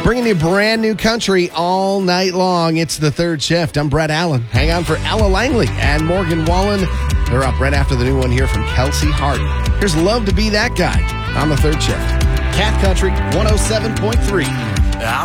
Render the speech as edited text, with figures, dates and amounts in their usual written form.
Bringing you brand new country all night long. It's the third shift. I'm Brett Allen. Hang on for Ella Langley and Morgan Wallen. They're up right after the new one here from Kelsey Hart. Here's Love to Be That Guy on the third shift. Cat Country 107.3.